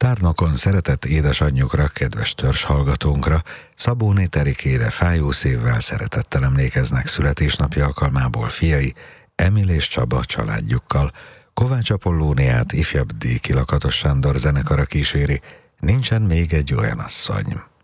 Szárnokon szeretett édesanyjukra, kedves törzshallgatónkra, Szabóné Terikére fájó szívvel szeretettel emlékeznek születésnapja alkalmából fiai, Emil és Csaba családjukkal. Kovács Apollóniát ifjabb díjkilakatos Sándor zenekara kíséri, Nincsen még egy olyan asszony.